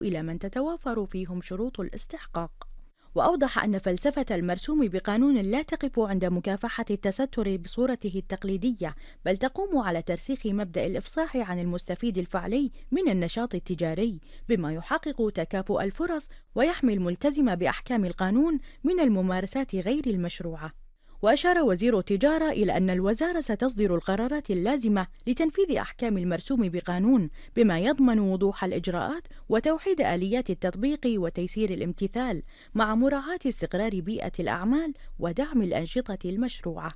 إلى من تتوافر فيهم شروط الاستحقاق. وأوضح أن فلسفة المرسوم بقانون لا تقف عند مكافحة التستر بصورته التقليدية، بل تقوم على ترسيخ مبدأ الإفصاح عن المستفيد الفعلي من النشاط التجاري، بما يحقق تكافؤ الفرص ويحمي الملتزم بأحكام القانون من الممارسات غير المشروعة. وأشار وزير التجارة إلى أن الوزارة ستصدر القرارات اللازمة لتنفيذ أحكام المرسوم بقانون، بما يضمن وضوح الإجراءات وتوحيد آليات التطبيق وتيسير الامتثال، مع مراعاة استقرار بيئة الأعمال ودعم الأنشطة المشروعة.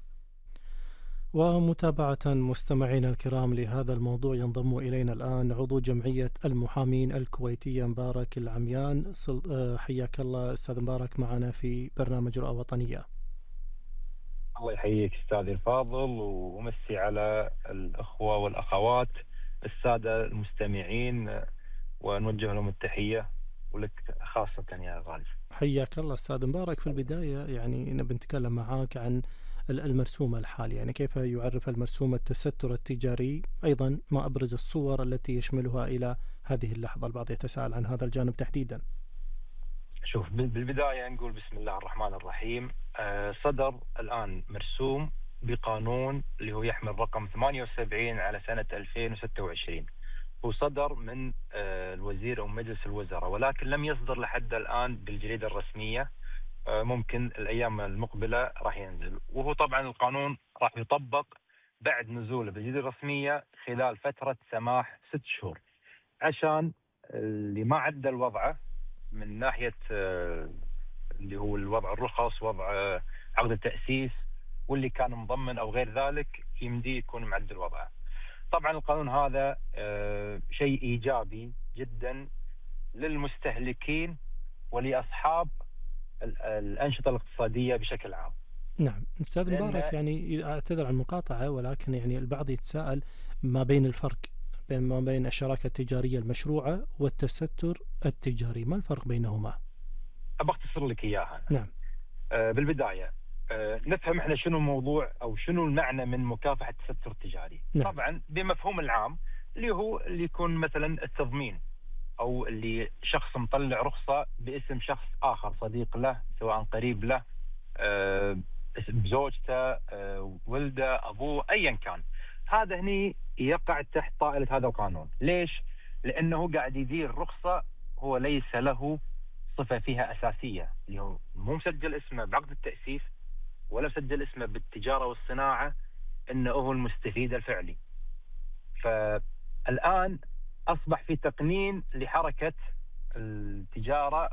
ومتابعة مستمعينا الكرام لهذا الموضوع ينضم إلينا الآن عضو جمعية المحامين الكويتية مبارك العميان. حياك الله أستاذ مبارك معنا في برنامج رؤى وطنية. الله يحييك أستاذي الفاضل، ومسي على الأخوة والأخوات السادة المستمعين، ونوجه لهم التحية، ولك خاصة يا غالي. حياك الله أستاذ مبارك. في البداية يعني نبي نتكلم معاك عن المرسوم الحالي، يعني كيف يعرف المرسوم التستر التجاري، أيضا ما أبرز الصور التي يشملها إلى هذه اللحظة. البعض يتساءل عن هذا الجانب تحديدا. شوف، بالبداية نقول بسم الله الرحمن الرحيم. صدر الآن مرسوم بقانون اللي هو يحمل رقم 78 على سنة 2026. هو صدر من الوزير أو مجلس الوزراء، ولكن لم يصدر لحد الآن بالجريدة الرسمية. ممكن الأيام المقبلة راح ينزل، وهو طبعا القانون راح يطبق بعد نزوله بالجريدة الرسمية خلال فترة سماح 6 شهور، عشان اللي ما عدل وضعه من ناحية اللي هو الوضع الرخص، وضع عقد التأسيس، واللي كان مضمن أو غير ذلك يمدي يكون معدل وضعه. طبعا القانون هذا شيء إيجابي جدا للمستهلكين ولأصحاب الأنشطة الاقتصادية بشكل عام. نعم أستاذ مبارك، يعني أعتذر عن المقاطعة، ولكن يعني البعض يتساءل ما بين الفرق ما بين الشراكة التجارية المشروعة والتستر التجاري، ما الفرق بينهما؟ أبختصر لك إياها. نعم. بالبداية نفهم احنا شنو الموضوع او شنو المعنى من مكافحة التستر التجاري. نعم. طبعا بمفهوم العام اللي هو اللي يكون مثلا التضمين، او اللي شخص مطلع رخصة باسم شخص اخر صديق له، سواء قريب له، بزوجته، ولده، ابوه، ايا كان. هذا هني يقع تحت طائلة هذا القانون. ليش؟ لانه قاعد يدير رخصة هو ليس له صفة فيها أساسية، اللي هو مو مسجل اسمه بعقد التأسيس ولا مسجل اسمه بالتجارة والصناعة إنه هو المستفيد الفعلي. فالآن أصبح في تقنين لحركة التجارة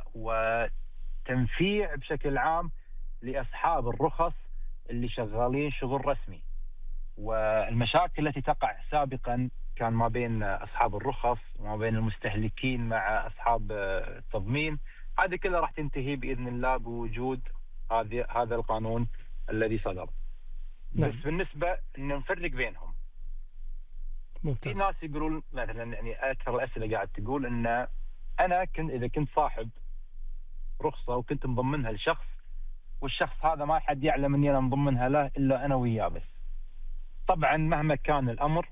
وتنفيع بشكل عام لأصحاب الرخص اللي شغالين شغل رسمي. والمشاكل التي تقع سابقا كان ما بين أصحاب الرخص وما بين المستهلكين مع أصحاب التضمين، هذه كلها راح تنتهي بإذن الله بوجود هذا القانون الذي صدر. نعم. بس بالنسبة إن نفرق بينهم. ممتاز. في ناس يقولون مثلا، يعني أكثر الأسئلة قاعد تقول إن أنا إذا كنت صاحب رخصة وكنت مضمنها لشخص، والشخص هذا ما حد يعلم إني أنا مضمنها له إلا أنا وياه بس. طبعا مهما كان الأمر،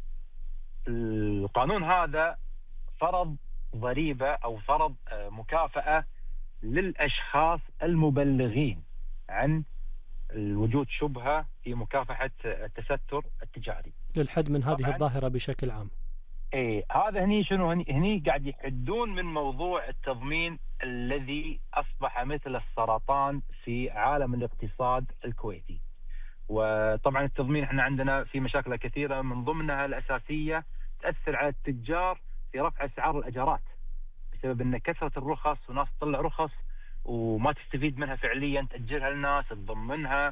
القانون هذا فرض ضريبة أو فرض مكافأة للأشخاص المبلغين عن وجود شبهة في مكافحة التستر التجاري للحد من هذه الظاهرة بشكل عام. هذا هني شنو هني قاعد يحدون من موضوع التضمين الذي أصبح مثل السرطان في عالم الاقتصاد الكويتي. وطبعا التضمين احنا عندنا في مشاكل كثيرة، من ضمنها الأساسية تأثر على التجار في رفع أسعار الأجارات، بسبب أن كثرة الرخص وناس تطلع رخص وما تستفيد منها فعليا، تأجرها للناس، تضمنها،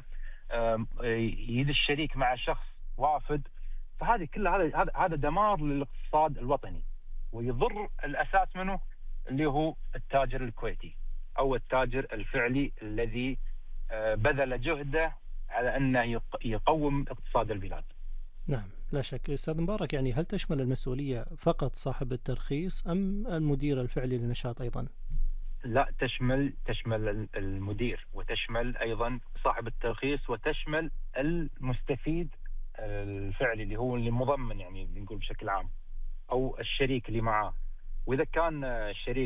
يد الشريك مع شخص وافد. فهذه كلها هذا دمار للاقتصاد الوطني، ويضر الأساس منه اللي هو التاجر الكويتي أو التاجر الفعلي الذي بذل جهده على أنه يقوم اقتصاد البلاد. نعم لا شك. أستاذ مبارك، يعني هل تشمل المسؤولية فقط صاحب الترخيص أم المدير الفعلي للنشاط أيضا؟ لا، تشمل المدير، وتشمل أيضا صاحب الترخيص، وتشمل المستفيد الفعلي اللي هو اللي مضمن، يعني بنقول بشكل عام، أو الشريك اللي معاه. وإذا كان الشريك